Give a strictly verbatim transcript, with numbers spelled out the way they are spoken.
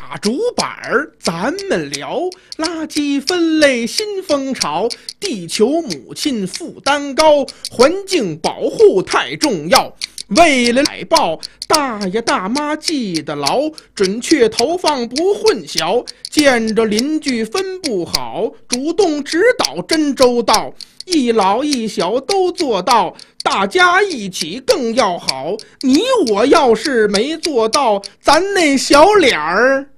大竹板儿咱们聊，垃圾分类新风潮，地球母亲负担高，环境保护太重要。为了海报，大爷大妈记得牢，准确投放不混淆，见着邻居分不好，主动指导真周到，一老一小都做到，大家一起更要好。你我要是没做到，咱那小脸儿